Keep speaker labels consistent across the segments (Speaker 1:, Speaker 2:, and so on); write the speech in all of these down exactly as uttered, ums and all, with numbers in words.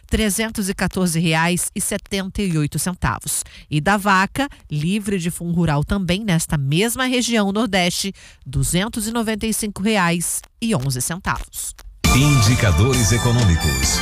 Speaker 1: trezentos e quatorze reais e setenta e oito centavos. E da vaca, livre de fundo rural também nesta mesma região Nordeste, duzentos e noventa e cinco reais e onze centavos.
Speaker 2: Indicadores econômicos.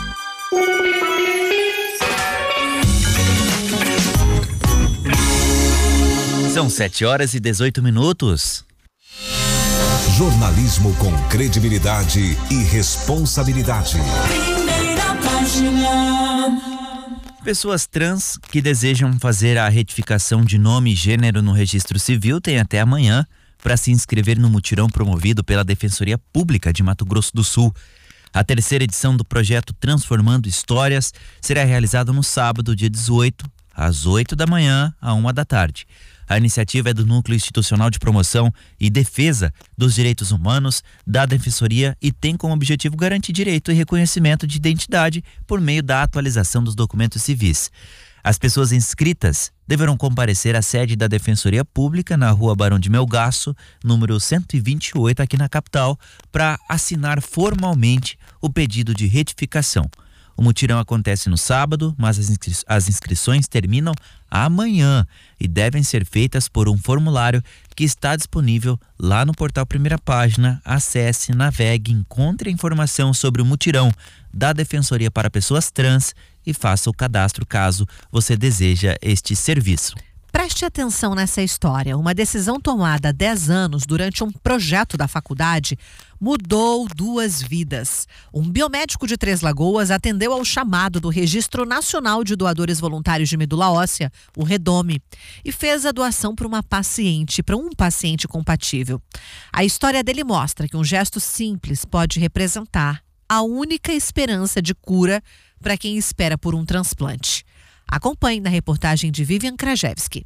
Speaker 3: São sete horas e dezoito minutos.
Speaker 2: Jornalismo com credibilidade e responsabilidade.
Speaker 4: Primeira página.
Speaker 3: Pessoas trans que desejam fazer a retificação de nome e gênero no registro civil têm até amanhã para se inscrever no mutirão promovido pela Defensoria Pública de Mato Grosso do Sul. A terceira edição do projeto Transformando Histórias será realizada no sábado, dia dezoito, às oito da manhã à uma da tarde. A iniciativa é do Núcleo Institucional de Promoção e Defesa dos Direitos Humanos da Defensoria e tem como objetivo garantir direito e reconhecimento de identidade por meio da atualização dos documentos civis. As pessoas inscritas deverão comparecer à sede da Defensoria Pública na Rua Barão de Melgaço, número cento e vinte e oito, aqui na capital, para assinar formalmente o pedido de retificação. O mutirão acontece no sábado, mas as, inscri- as inscrições terminam amanhã e devem ser feitas por um formulário que está disponível lá no portal Primeira Página. Acesse, navegue, encontre a informação sobre o mutirão da Defensoria para Pessoas Trans e faça o cadastro caso você deseja este serviço.
Speaker 1: Preste atenção nessa história. Uma decisão tomada há dez anos durante um projeto da faculdade mudou duas vidas. Um biomédico de Três Lagoas atendeu ao chamado do Registro Nacional de Doadores Voluntários de Medula Óssea, o REDOME, e fez a doação para uma paciente, para um paciente compatível. A história dele mostra que um gesto simples pode representar a única esperança de cura para quem espera por um transplante. Acompanhe na reportagem de Vivian Krajewski.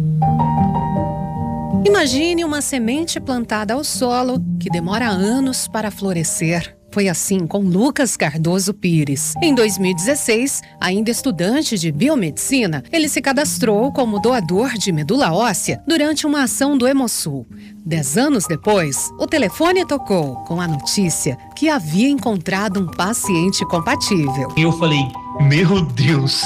Speaker 5: Imagine uma semente plantada ao solo que demora anos para florescer. Foi assim com Lucas Cardoso Pires. Em dois mil e dezesseis, ainda estudante de biomedicina, ele se cadastrou como doador de medula óssea durante uma ação do Hemosul. Dez anos depois, o telefone tocou com a notícia que havia encontrado um paciente compatível.
Speaker 6: E eu falei, meu Deus,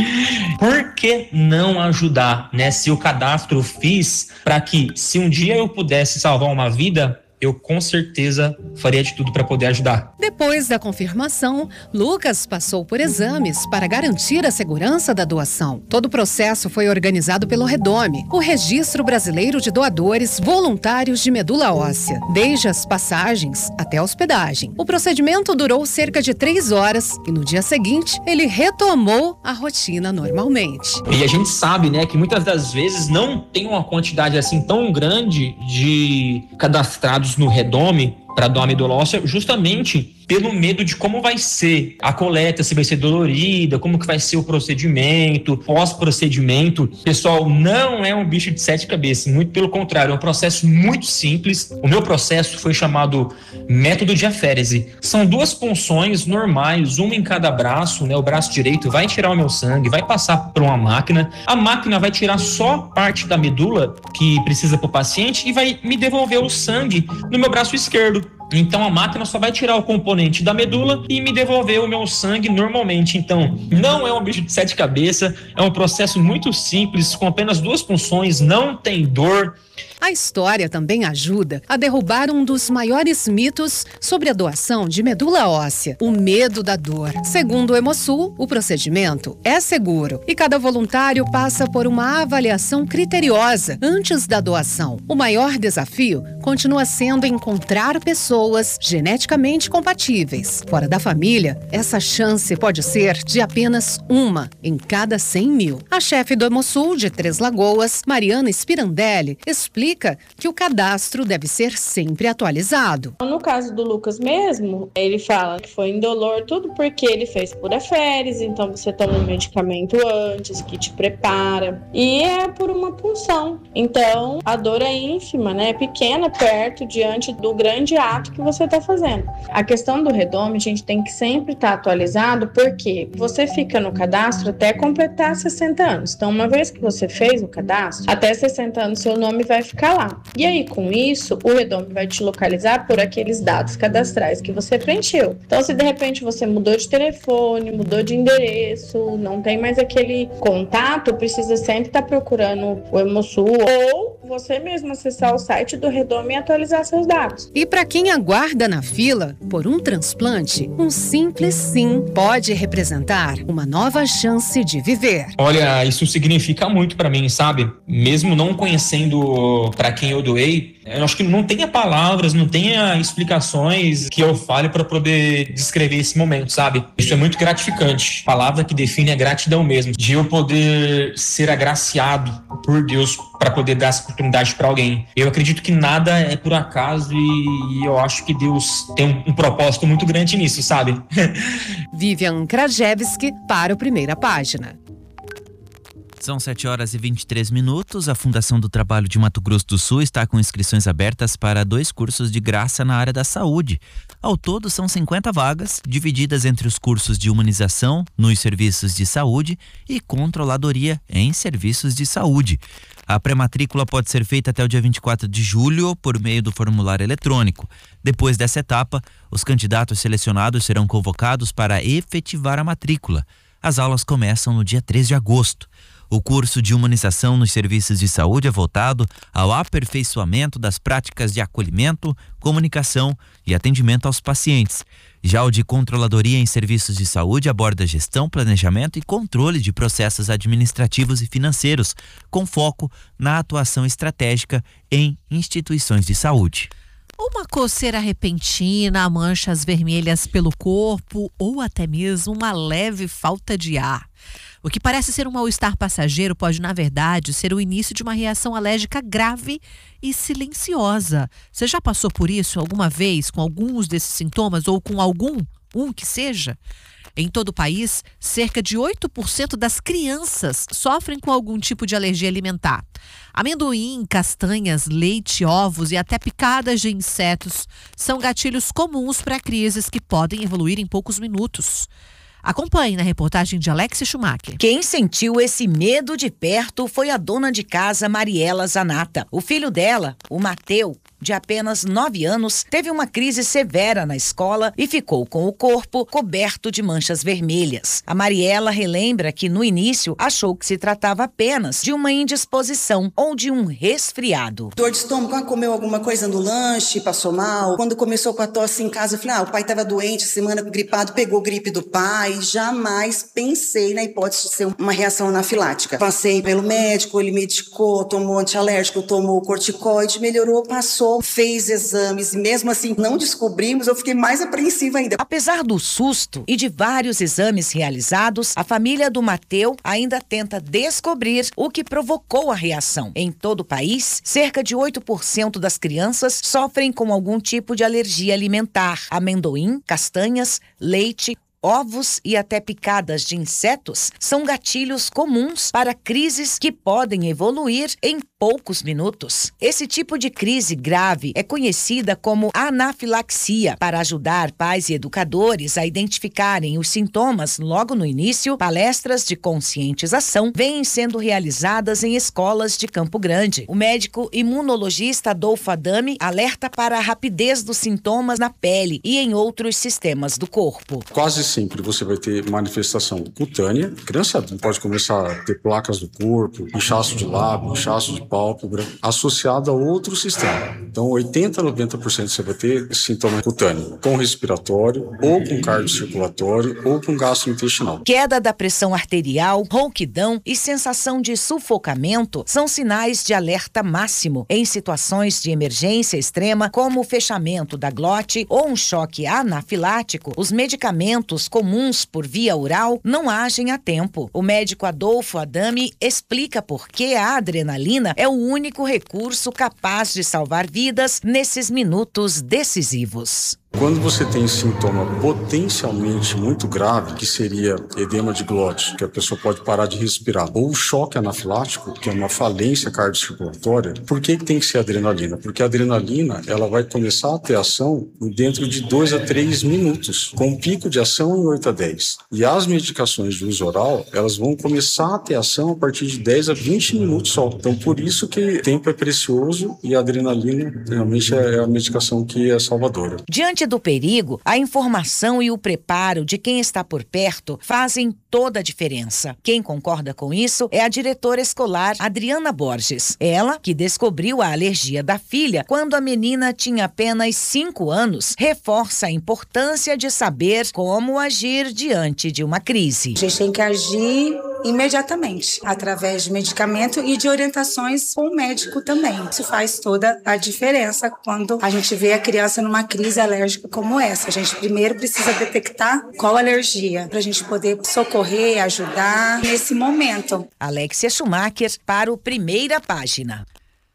Speaker 6: por que não ajudar, né? Se o cadastro eu fiz para que, se um dia eu pudesse salvar uma vida, eu com certeza faria de tudo para poder ajudar.
Speaker 5: Depois da confirmação, Lucas passou por exames para garantir a segurança da doação. Todo o processo foi organizado pelo REDOME, o Registro Brasileiro de Doadores Voluntários de Medula Óssea, desde as passagens até a hospedagem. O procedimento durou cerca de três horas e no dia seguinte ele retomou a rotina normalmente.
Speaker 6: E a gente sabe, né, que muitas das vezes não tem uma quantidade assim tão grande de cadastrados no REDOME para doar medula óssea, justamente pelo medo de como vai ser a coleta, se vai ser dolorida, como que vai ser o procedimento, pós-procedimento. Pessoal, não é um bicho de sete cabeças, muito pelo contrário, é um processo muito simples. O meu processo foi chamado método de aférese. São duas punções normais, uma em cada braço, né? O braço direito vai tirar o meu sangue, vai passar por uma máquina, a máquina vai tirar só parte da medula que precisa para o paciente e vai me devolver o sangue no meu braço esquerdo. Então a máquina só vai tirar o componente da medula e me devolver o meu sangue normalmente. Então não é um bicho de sete cabeças, é um processo muito simples, com apenas duas funções, não tem dor.
Speaker 5: A história também ajuda a derrubar um dos maiores mitos sobre a doação de medula óssea, o medo da dor. Segundo o Hemosul, o procedimento é seguro e cada voluntário passa por uma avaliação criteriosa antes da doação. O maior desafio continua sendo encontrar pessoas geneticamente compatíveis. Fora da família, essa chance pode ser de apenas uma em cada cem mil. A chefe do Hemosul de Três Lagoas, Mariana Spirandelli, explica que o cadastro deve ser sempre atualizado.
Speaker 7: No caso do Lucas mesmo, ele fala que foi indolor tudo porque ele fez por aférese, então você toma um medicamento antes que te prepara e é por uma punção. Então a dor é ínfima, né? É pequena perto diante do grande ato que você está fazendo. A questão do REDOME, a gente tem que sempre estar atualizado porque você fica no cadastro até completar sessenta anos. Então uma vez que você fez o cadastro, até sessenta anos seu nome vai vai ficar lá. E aí, com isso, o Redome vai te localizar por aqueles dados cadastrais que você preencheu. Então, se de repente você mudou de telefone, mudou de endereço, não tem mais aquele contato, precisa sempre estar procurando o Hemosul ou você mesmo acessar o site do Redome e atualizar seus dados.
Speaker 5: E para quem aguarda na fila por um transplante, um simples sim pode representar uma nova chance de viver.
Speaker 6: Olha, isso significa muito pra mim, sabe? Mesmo não conhecendo pra quem eu doei, eu acho que não tenha palavras, não tenha explicações que eu fale pra poder descrever esse momento, sabe? Isso é muito gratificante. A palavra que define é gratidão mesmo, de eu poder ser agraciado por Deus para poder dar essa oportunidade para alguém. Eu acredito que nada é por acaso e eu acho que Deus tem um, um propósito muito grande nisso, sabe?
Speaker 5: Vivian Krajewski para o Primeira Página.
Speaker 3: São sete horas e vinte e três minutos. A Fundação do Trabalho de Mato Grosso do Sul está com inscrições abertas para dois cursos de graça na área da saúde. Ao todo, são cinquenta vagas, divididas entre os cursos de humanização nos serviços de saúde e controladoria em serviços de saúde. A pré-matrícula pode ser feita até o dia vinte e quatro de julho por meio do formulário eletrônico. Depois dessa etapa, os candidatos selecionados serão convocados para efetivar a matrícula. As aulas começam no dia três de agosto. O curso de humanização nos serviços de saúde é voltado ao aperfeiçoamento das práticas de acolhimento, comunicação e atendimento aos pacientes. Já o de controladoria em serviços de saúde aborda gestão, planejamento e controle de processos administrativos e financeiros, com foco na atuação estratégica em instituições de saúde.
Speaker 1: Uma coceira repentina, manchas vermelhas pelo corpo ou até mesmo uma leve falta de ar. O que parece ser um mal-estar passageiro pode, na verdade, ser o início de uma reação alérgica grave e silenciosa. Você já passou por isso alguma vez com alguns desses sintomas ou com algum, um que seja? Em todo o país, cerca de oito por cento das crianças sofrem com algum tipo de alergia alimentar. Amendoim, castanhas, leite, ovos e até picadas de insetos são gatilhos comuns para crises que podem evoluir em poucos minutos. Acompanhe na reportagem de Alex Schumacher.
Speaker 8: Quem sentiu esse medo de perto foi a dona de casa Mariela Zanata. O filho dela, o Mateu, de apenas nove anos, teve uma crise severa na escola e ficou com o corpo coberto de manchas vermelhas. A Mariela relembra que no início achou que se tratava apenas de uma indisposição ou de um resfriado.
Speaker 9: Dor de estômago, ah, comeu alguma coisa no lanche, passou mal. Quando começou com a tosse em casa, eu falei, ah, o pai estava doente, semana gripado, pegou gripe do pai. Jamais pensei na hipótese de ser uma reação anafilática. Passei pelo médico, ele medicou, tomou antialérgico, tomou corticoide, melhorou, passou, fez exames e mesmo assim não descobrimos, eu fiquei mais apreensiva ainda.
Speaker 8: Apesar do susto e de vários exames realizados, a família do Mateu ainda tenta descobrir o que provocou a reação. Em todo o país, cerca de oito por cento das crianças sofrem com algum tipo de alergia alimentar. Amendoim, castanhas, leite, ovos e até picadas de insetos são gatilhos comuns para crises que podem evoluir em poucos minutos. Esse tipo de crise grave é conhecida como anafilaxia. Para ajudar pais e educadores a identificarem os sintomas logo no início, palestras de conscientização vêm sendo realizadas em escolas de Campo Grande. O médico imunologista Adolfo Adami alerta para a rapidez dos sintomas na pele e em outros sistemas do corpo.
Speaker 10: Quase sempre você vai ter manifestação cutânea. A criança pode começar a ter placas do corpo, inchaço de lábio, inchaço de pálpebra, associado a outro sistema. Então, oitenta a noventa por cento você vai ter sintoma cutâneo, com respiratório, ou com cardiocirculatório, ou com gastrointestinal.
Speaker 8: Queda da pressão arterial, rouquidão e sensação de sufocamento são sinais de alerta máximo. Em situações de emergência extrema, como o fechamento da glote ou um choque anafilático, os medicamentos comuns por via oral não agem a tempo. O médico Adolfo Adami explica por que a adrenalina é o único recurso capaz de salvar vidas nesses minutos decisivos.
Speaker 10: Quando você tem sintoma potencialmente muito grave, que seria edema de glótis, que a pessoa pode parar de respirar, ou choque anafilático, que é uma falência cardiocirculatória, por que que tem que ser adrenalina? Porque a adrenalina, ela vai começar a ter ação dentro de dois a três minutos, com pico de ação em oito a dez. E as medicações de uso oral, elas vão começar a ter ação a partir de dez a vinte minutos só. Então, por isso que o tempo é precioso e a adrenalina realmente é a medicação que é salvadora.
Speaker 8: Diante do perigo, a informação e o preparo de quem está por perto fazem toda a diferença. Quem concorda com isso é a diretora escolar Adriana Borges. Ela, que descobriu a alergia da filha quando a menina tinha apenas cinco anos, reforça a importância de saber como agir diante de uma crise.
Speaker 11: A gente tem que agir imediatamente, através de medicamento e de orientações com o médico também. Isso faz toda a diferença quando a gente vê a criança numa crise alérgica como essa. A gente primeiro precisa detectar qual alergia, para a gente poder socorrer, ajudar nesse momento.
Speaker 8: Alexia Schumacher para o Primeira Página.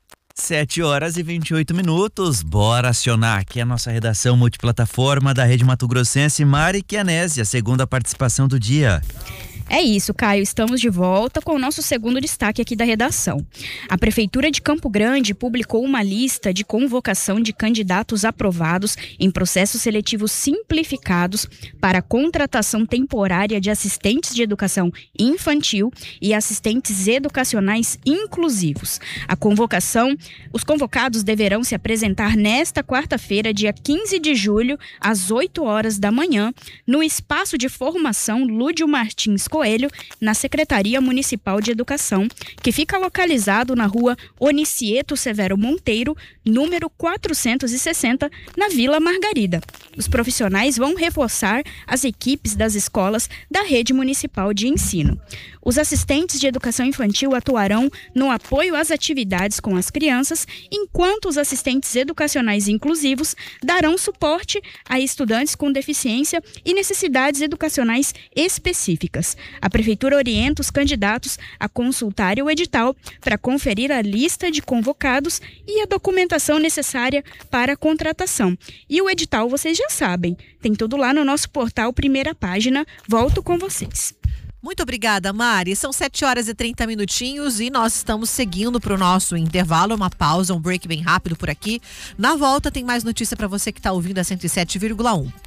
Speaker 3: sete horas e vinte e oito minutos, bora acionar aqui a nossa redação multiplataforma da Rede Mato Grossense. Mari Chianesi, a segunda participação do dia.
Speaker 12: É isso, Caio. Estamos de volta com o nosso segundo destaque aqui da redação. A Prefeitura de Campo Grande publicou uma lista de convocação de candidatos aprovados em processos seletivos simplificados para contratação temporária de assistentes de educação infantil e assistentes educacionais inclusivos. A convocação, os convocados deverão se apresentar nesta quarta-feira, dia quinze de julho, às oito horas da manhã, no Espaço de Formação Lúdio Martins Coelho, na Secretaria Municipal de Educação, que fica localizado na rua Onicieto Severo Monteiro, número quatrocentos e sessenta, na Vila Margarida. Os profissionais vão reforçar as equipes das escolas da Rede Municipal de Ensino. Os assistentes de educação infantil atuarão no apoio às atividades com as crianças, enquanto os assistentes educacionais inclusivos darão suporte a estudantes com deficiência e necessidades educacionais específicas. A Prefeitura orienta os candidatos a consultar o edital para conferir a lista de convocados e a documentação necessária para a contratação. E o edital, vocês já sabem, tem tudo lá no nosso portal Primeira Página. Volto com vocês.
Speaker 1: Muito obrigada, Mari. São sete horas e trinta minutinhos e nós estamos seguindo para o nosso intervalo, uma pausa, um break bem rápido por aqui. Na volta tem mais notícia para você que está ouvindo a cento e sete vírgula um.